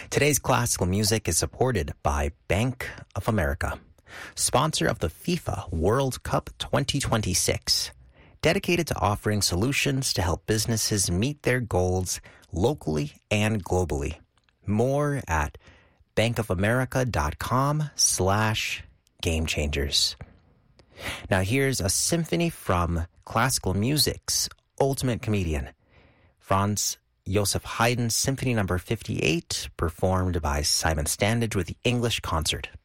Today's classical music is supported by Bank of America, sponsor of the FIFA World Cup 2026, dedicated to offering solutions to help businesses meet their goals locally and globally. More at bankofamerica.com/gamechangers. Now here's a symphony from classical music's ultimate comedian, Franz Joseph Haydn's Symphony No. 58, performed by Simon Standage with the English Concert.